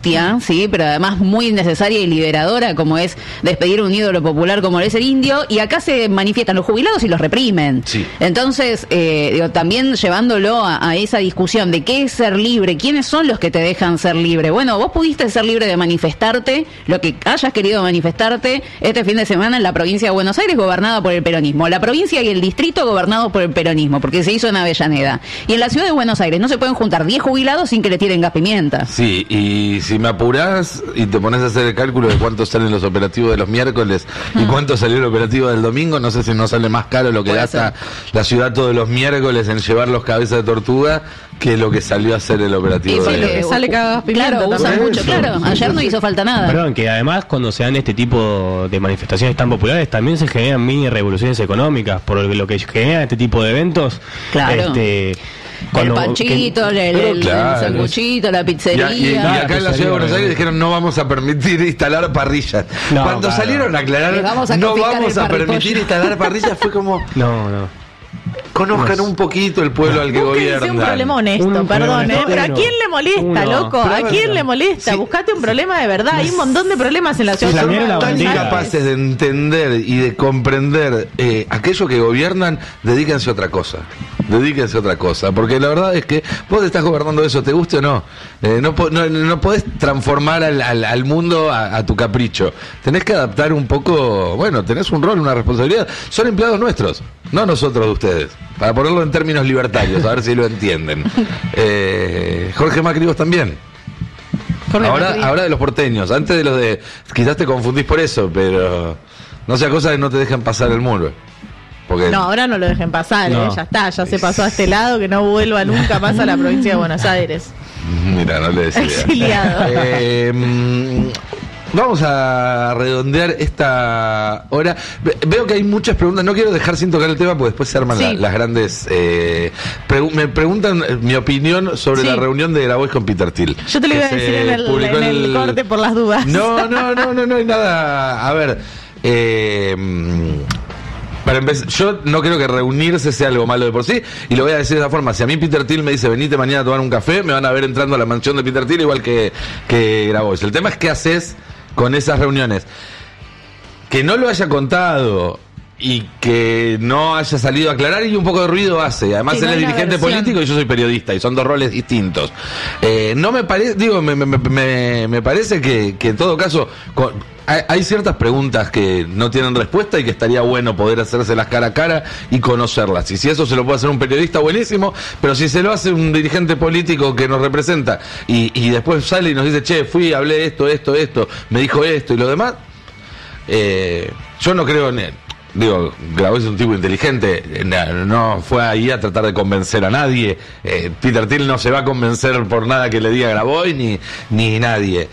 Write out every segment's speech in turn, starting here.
angustia, sí, pero además muy necesaria y liberadora, como es despedir un ídolo popular como es el Indio, y acá se manifiestan los jubilados y los reprimen. Sí. Entonces, también llevándolo a esa discusión de qué es ser libre, quiénes son los que te dejan ser libre. Bueno, vos pudiste ser libre de manifestarte, lo que hayas querido manifestarte este fin de semana en la provincia de Buenos Aires, gobernada por el peronismo, la provincia y el distrito gobernados por el peronismo, porque se hizo en Avellaneda. Y en la ciudad de Buenos Aires no se pueden juntar 10 jubilados sin que le tiren gas pimienta. Sí, y si me apurás y te pones a hacer el cálculo de cuánto salen los operativos de los miércoles y cuánto salió el operativo del domingo, no sé si no sale más caro lo que gasta la ciudad todos los miércoles en llevar los cabezas de tortuga que lo que salió a hacer el operativo. Y lo que sale cada pimienta. Claro, usan mucho, claro. Ayer no hizo falta nada. Perdón, que además cuando se dan este tipo de manifestaciones tan populares también se generan mini revoluciones económicas, por lo que genera este tipo de eventos. Claro. El panchito, el sanguchito, la pizzería. Y acá en la ciudad de Buenos Aires dijeron no vamos a permitir instalar parrillas. Cuando salieron a aclarar no vamos a permitir instalar parrillas, fue como... No. Conozcan un poquito el pueblo al que gobiernan. Un problema honesto, perdón, pero ¿a quién le molesta, loco? ¿A quién le molesta? Sí. Buscate un problema de verdad. Hay un montón de problemas en la ciudad. Son tan incapaces de entender y de comprender aquello que gobiernan, dedíquense a otra cosa. Porque la verdad es que vos estás gobernando eso, te guste o no. No podés transformar al mundo a tu capricho. Tenés que adaptar un poco, bueno, tenés un rol, una responsabilidad. Son empleados nuestros, no nosotros de ustedes. Para ponerlo en términos libertarios, a ver si lo entienden. Jorge Macri, vos también. Ahora de los porteños, antes de los de... Quizás te confundís por eso, pero no sea cosa que no te dejen pasar el muro. Porque... No, ahora no lo dejen pasar, ya está, ya se pasó a este lado, que no vuelva nunca más a la provincia de Buenos Aires. Mira, no le decía. Exiliado. Vamos a redondear esta hora. Veo que hay muchas preguntas. No quiero dejar sin tocar el tema porque después se arman las grandes... me preguntan mi opinión sobre la reunión de Grabois con Peter Thiel. Yo te lo iba a decir en el corte por las dudas. No hay nada... A ver... Para empezar, yo no creo que reunirse sea algo malo de por sí, y lo voy a decir de esa forma. Si a mí Peter Thiel me dice venite mañana a tomar un café, me van a ver entrando a la mansión de Peter Thiel igual que Grabois. El tema es qué haces con esas reuniones. Que no lo haya contado y que no haya salido a aclarar, y un poco de ruido hace. Y además él es dirigente político y yo soy periodista, y son dos roles distintos. No me parece, me parece que en todo caso... Hay ciertas preguntas que no tienen respuesta y que estaría bueno poder hacérselas cara a cara y conocerlas. Y si eso se lo puede hacer un periodista, buenísimo, pero si se lo hace un dirigente político que nos representa y después sale y nos dice, che, fui, hablé esto, me dijo esto y lo demás, yo no creo en él. Grabois es un tipo inteligente, no fue ahí a tratar de convencer a nadie. Peter Thiel no se va a convencer por nada que le diga Grabois ni nadie.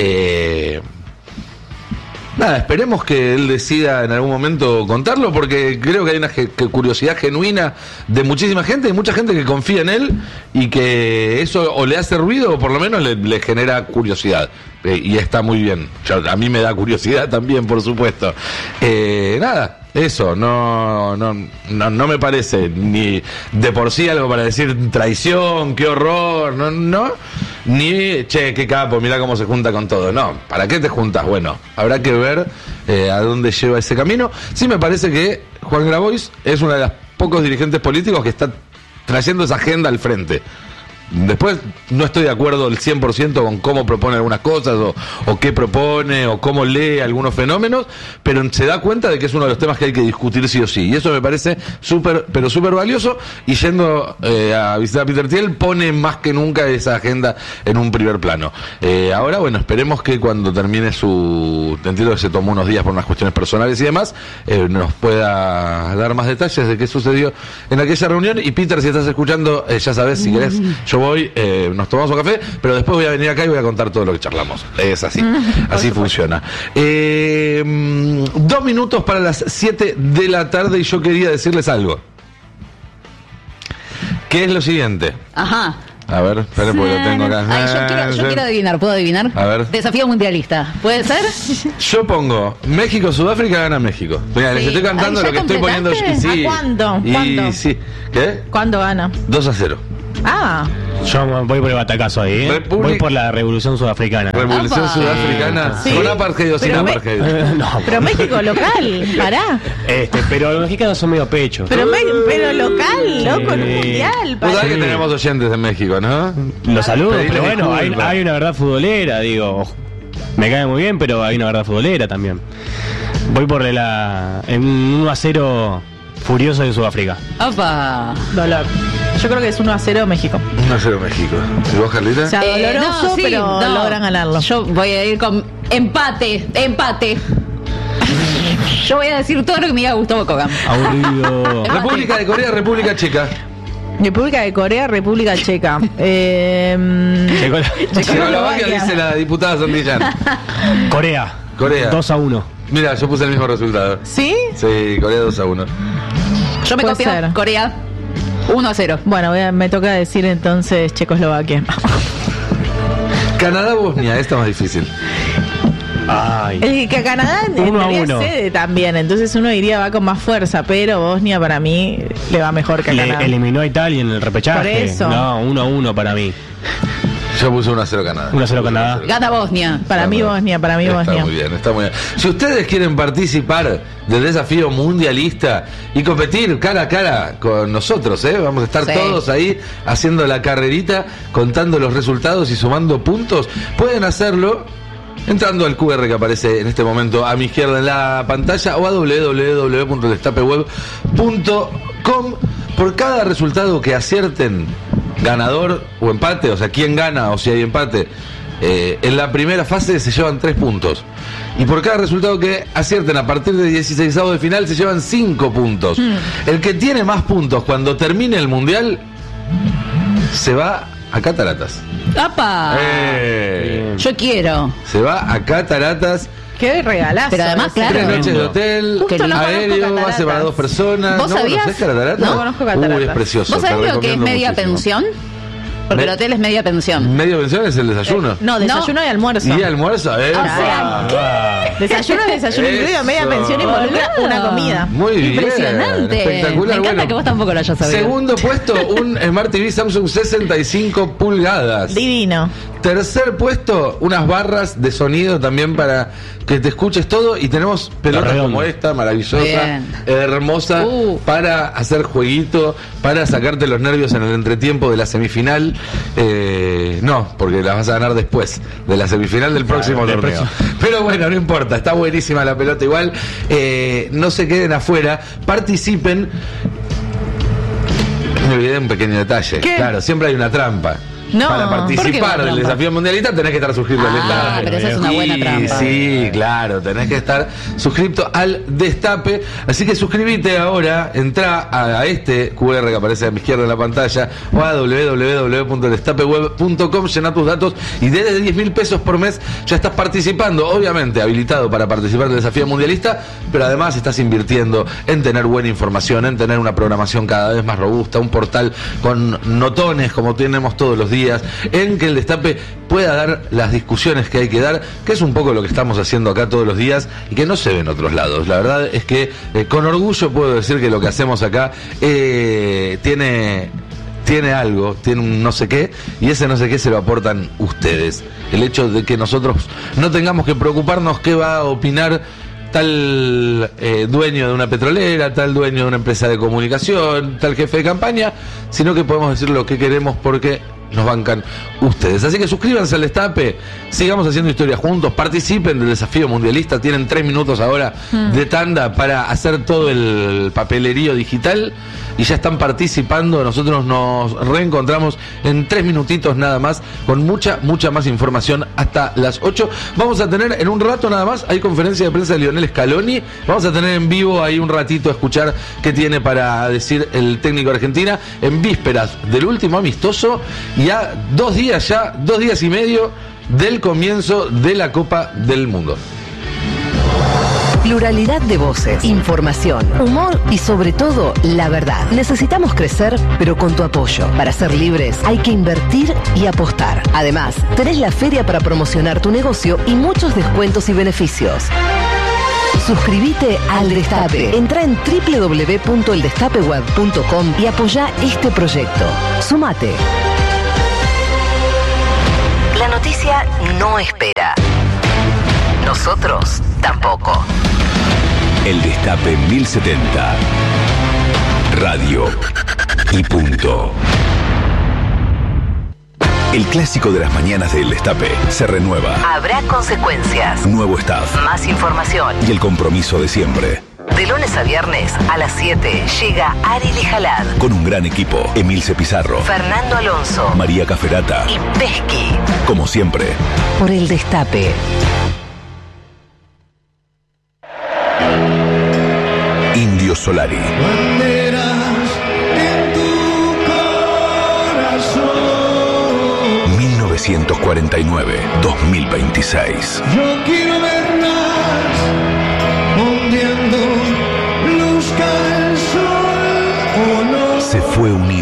Nada, esperemos que él decida en algún momento contarlo, porque creo que hay una curiosidad genuina de muchísima gente, y mucha gente que confía en él, y que eso o le hace ruido o por lo menos le genera curiosidad. Y está muy bien. A mí me da curiosidad también, por supuesto. Nada, eso, no me parece ni de por sí algo para decir traición, qué horror, no, ni che, qué capo, mirá cómo se junta con todo. No, ¿para qué te juntas? Bueno, habrá que ver a dónde lleva ese camino. Sí me parece que Juan Grabois es uno de los pocos dirigentes políticos que está trayendo esa agenda al frente. Después no estoy de acuerdo al 100% con cómo propone algunas cosas o qué propone o cómo lee algunos fenómenos, pero se da cuenta de que es uno de los temas que hay que discutir sí o sí, y eso me parece súper valioso, y yendo a visitar a Peter Thiel pone más que nunca esa agenda en un primer plano. Ahora, bueno, esperemos que cuando termine entiendo que se tomó unos días por unas cuestiones personales y demás, nos pueda dar más detalles de qué sucedió en aquella reunión. Y Peter, si estás escuchando, ya sabes, si querés, yo voy, nos tomamos un café, pero después voy a venir acá y voy a contar todo lo que charlamos. Es así, así funciona. 2 minutos para las 7 de la tarde, y yo quería decirles algo. ¿Qué es lo siguiente? Ajá. A ver, esperen porque lo tengo acá. Ay, yo quiero adivinar, ¿puedo adivinar? A ver. Desafío mundialista, ¿puede ser? Yo pongo México-Sudáfrica, gana México. Mira, les estoy cantando lo que estoy poniendo. Sí. ¿A cuándo? ¿Cuándo? Sí. ¿Qué? ¿Cuándo gana? 2-0. Yo voy por el batacazo ahí, voy por la Revolución Sudafricana. Revolución Sudafricana, sí. ¿Con apartheid o sin apartheid? No, Pero México local, pará. pero los mexicanos son medio pechos. Pero local, loco, en un mundial, Vos sabés pará. que tenemos oyentes en México, ¿no? Los saludo, Pedile pero bueno, disculpas. hay una verdad futbolera, digo. Me cae muy bien, pero hay una verdad futbolera también. Voy por en 1-0 furioso de Sudáfrica. ¡Opa! Dolor. Yo creo que es 1-0 México. 1-0 México. ¿Y vos, Carlita? O sea, doloroso, no, sí, pero no. logran ganarlo. Yo voy a ir con empate. Yo voy a decir todo lo que me diga Gustavo Kogan. Aburrido. República de Corea, República Checa. República de Corea, República Checa. Checoslovaquia, dice la diputada Santillán. Corea. 2-1. Mira, yo puse el mismo resultado. ¿Sí? Sí, Corea 2-1. Yo me Puede copio ser. Corea 1-0. Bueno, me toca decir entonces Checoslovaquia. Canadá-Bosnia, esta es más difícil. Ay. El que Canadá en teoría es 1-1. sede también, entonces uno diría va con más fuerza, pero Bosnia para mí le va mejor que a Canadá. Eliminó a Italia en el repechaje. Por eso. No, 1-1 para mí. Yo puse 1-0 Canadá. 1-0 Canadá. Gana Bosnia. Para mí Bosnia. Está muy bien, está muy bien. Si ustedes quieren participar del desafío mundialista y competir cara a cara con nosotros, vamos a estar Sí. todos ahí haciendo la carrerita, contando los resultados y sumando puntos, pueden hacerlo entrando al QR que aparece en este momento a mi izquierda en la pantalla o a www.destapeweb.com. Por cada resultado que acierten, ganador o empate, o sea, quién gana o si hay empate, en la primera fase se llevan 3 puntos. Y por cada resultado que acierten a partir de 16avos de final se llevan 5 puntos. El que tiene más puntos cuando termine el mundial se va a Cataratas. ¡Apa! Yo quiero. Se va a Cataratas. Qué regalazo. Pero además, ese. claro. 3 noches de hotel, Justo no conozco aéreo, Cataratas. base para 2 personas. ¿Vos ¿No sabías? conocés Cataratas? No conozco Cataratas. Uy, es precioso. ¿Vos sabés te lo que es recomiendo media muchísimo. pensión? Porque el hotel es media pensión. Media pensión es el desayuno. No, desayuno y almuerzo. Y almuerzo, Desayuno incluido, Eso. media pensión involucra una comida. Muy bien. Impresionante. Espectacular. Me encanta Bueno, que vos tampoco lo hayas sabido. segundo puesto, un Smart TV Samsung 65 pulgadas. Divino. Tercer puesto, unas barras de sonido también para que te escuches todo. Y tenemos pelotas Redondo. como esta, maravillosa, Bien. hermosa, para hacer jueguito, para sacarte los nervios en el entretiempo de la semifinal. No, porque las vas a ganar después de la semifinal del próximo del torneo. próximo. Pero bueno, no importa, está buenísima la pelota igual. No se queden afuera, participen. Me olvidé un pequeño detalle. ¿Qué? Claro, siempre hay una trampa. No, para ¿por qué participar una del trampa? desafío mundialista tenés que estar suscrito al Destape. Pero esa es una buena trampa. Sí, claro, tenés que estar suscrito al Destape. Así que suscríbete ahora, entra a este QR que aparece a mi izquierda en la pantalla o a www.destapeweb.com, llena tus datos y desde 10.000 pesos por mes ya estás participando, obviamente habilitado para participar del desafío mundialista, pero además estás invirtiendo en tener buena información, en tener una programación cada vez más robusta, un portal con notones como tenemos todos los días, en que el Destape pueda dar las discusiones que hay que dar, que es un poco lo que estamos haciendo acá todos los días y que no se ve en otros lados. La verdad es que con orgullo puedo decir que lo que hacemos acá tiene algo, tiene un no sé qué, y ese no sé qué se lo aportan ustedes. El hecho de que nosotros no tengamos que preocuparnos qué va a opinar tal dueño de una petrolera, tal dueño de una empresa de comunicación, tal jefe de campaña, sino que podemos decir lo que queremos porque nos bancan ustedes. Así que suscríbanse al Destape, sigamos haciendo historia juntos, participen del desafío mundialista, tienen 3 minutos ahora de tanda para hacer todo el papelerío digital y ya están participando. Nosotros nos reencontramos en 3 minutitos nada más con mucha más información hasta las 8. Vamos a tener en un rato nada más, hay conferencia de prensa de Lionel Scaloni, vamos a tener en vivo ahí un ratito a escuchar qué tiene para decir el técnico de Argentina en vísperas del último amistoso y a 2 días ya, 2 días y medio del comienzo de la Copa del Mundo. Pluralidad de voces, información, humor y sobre todo la verdad. Necesitamos crecer, pero con tu apoyo. Para ser libres hay que invertir y apostar. Además, tenés la feria para promocionar tu negocio y muchos descuentos y beneficios. Suscríbete al Destape. Entra en www.eldestapeweb.com y apoya este proyecto. Sumate. La noticia no espera. Nosotros tampoco. El Destape 1070. Radio y punto. El clásico de las mañanas del Destape se renueva. Habrá consecuencias. Nuevo staff. Más información. Y el compromiso de siempre. De lunes a viernes a las 7 llega Ari Lijalad. Con un gran equipo. Emilce Pizarro. Fernando Alonso. María Caferata. Y Pesqui. Como siempre. Por el Destape. Indio Solari. Banderas en tu corazón. 1949-2026. Yo quiero verlas hundiendo, luzca el sol o no. Se fue un